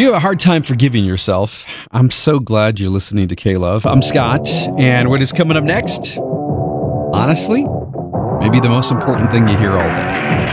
you have a hard time forgiving yourself, I'm so glad you're listening to K-Love. I'm Scott, and what is coming up next? Honestly, maybe the most important thing you hear all day.